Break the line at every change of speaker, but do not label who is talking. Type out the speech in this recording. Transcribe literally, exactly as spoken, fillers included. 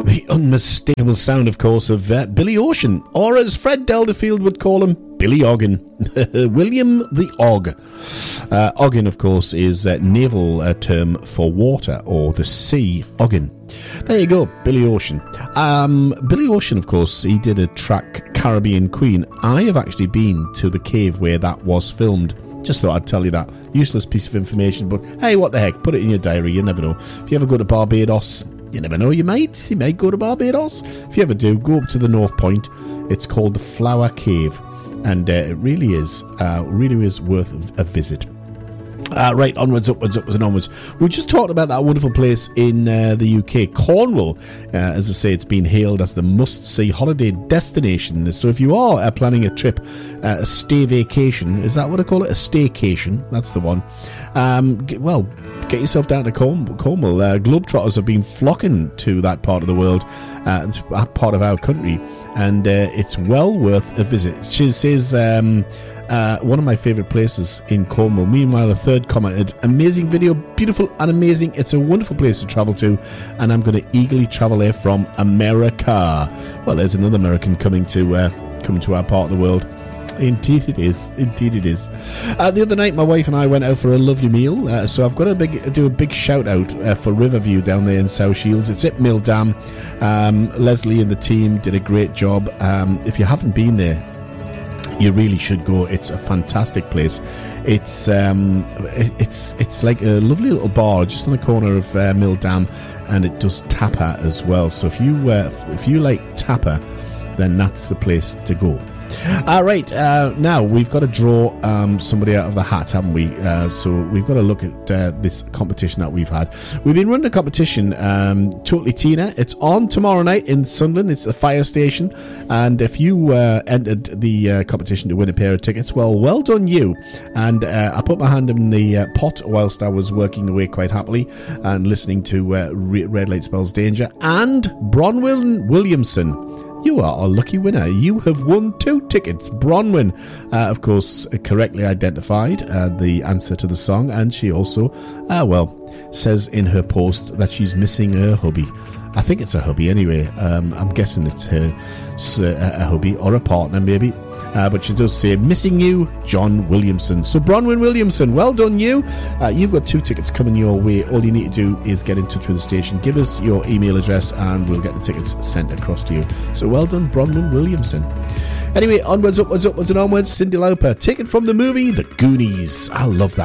The unmistakable sound, of course, of uh, Billy Ocean, or as Fred Delderfield would call him, Billy Ogden. William the Og. Uh, Ogden, of course, is a naval uh, term for water or the sea. Ogden. There you go, Billy Ocean. Um, Billy Ocean, of course, he did a track, Caribbean Queen. I have actually been to the cave where that was filmed. Just thought I'd tell you that. Useless piece of information, but hey, what the heck, put it in your diary, you never know. If you ever go to Barbados, you never know, you might. You might go to Barbados. If you ever do, go up to the North Point. It's called the Flower Cave. And uh, it really is, uh, really is worth a visit. Uh, right, onwards, upwards, upwards and onwards. We just talked about that wonderful place in uh, the U K, Cornwall. Uh, as I say, it's been hailed as the must-see holiday destination. So if you are uh, planning a trip, uh, a stay vacation, is that what I call it? A staycation, that's the one. Um, get, well, get yourself down to Corn- Cornwall. Uh, Globetrotters have been flocking to that part of the world, uh, that part of our country, and uh, it's well worth a visit. She says... Um, Uh, one of my favourite places in Cornwall. Meanwhile, a third commented, amazing video, beautiful and amazing. It's a wonderful place to travel to, and I'm going to eagerly travel there from America. Well, there's another American coming to uh, coming to our part of the world. Indeed it is. Indeed it is. Uh, the other night, my wife and I went out for a lovely meal. Uh, so I've got to big, do a big shout out uh, for Riverview down there in South Shields. It's at Mill Dam. Um, Leslie and the team did a great job. Um, if you haven't been there, you really should go. It's a fantastic place. It's um, it's it's like a lovely little bar just on the corner of uh, Mill Dam, and it does tapa as well. So if you uh, if you like tapa, then that's the place to go. All right, uh, now we've got to draw um, somebody out of the hat, haven't we? Uh, so we've got to look at uh, this competition that we've had. We've been running a competition, um, Totally Tina. It's on tomorrow night in Sunderland. It's the fire station. And if you uh, entered the uh, competition to win a pair of tickets, well, well done you. And uh, I put my hand in the uh, pot whilst I was working away quite happily and listening to uh, Red Light Spells Danger. And Bronwyn Williamson, you are a lucky winner. You have won two tickets. Bronwyn, uh, of course, correctly identified uh, the answer to the song, and she also, uh, well, says in her post that she's missing her hubby. I think it's a hubby anyway. Um, I'm guessing it's her, a hubby or a partner maybe. Uh, but she does say, missing you, John Williamson. So Bronwyn Williamson, well done you. Uh, you've got two tickets coming your way. All you need to do is get in touch with the station. Give us your email address and we'll get the tickets sent across to you. So well done, Bronwyn Williamson. Anyway, onwards, upwards, upwards and onwards. Cyndi Lauper, taken from the movie The Goonies. I love that.